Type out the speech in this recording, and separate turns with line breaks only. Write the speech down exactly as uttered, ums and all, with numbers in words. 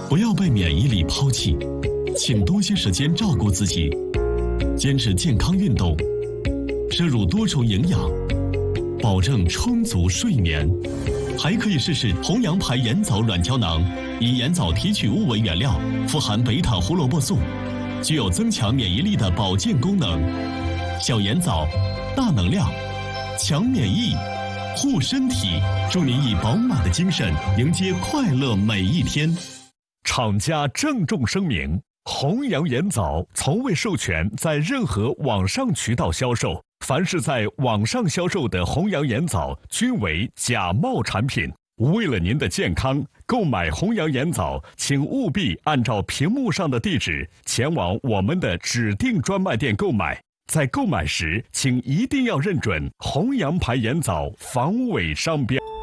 不要被免疫力抛弃，请多些时间照顾自己，坚持健康运动，摄入多种营养，保证充足睡眠。还可以试试红羊牌盐枣软胶囊，以盐枣提取物为原料，富含贝塔胡萝卜素，具有增强免疫力的保健功能。小盐枣，大能量，强免疫，护身体，祝您以饱满的精神迎接快乐每一天。
厂家郑重声明：弘扬盐枣从未授权在任何网上渠道销售，凡是在网上销售的弘扬盐枣均为假冒产品。为了您的健康，购买弘扬盐枣，请务必按照屏幕上的地址前往我们的指定专卖店购买。在购买时，请一定要认准弘扬牌盐枣防伪商标。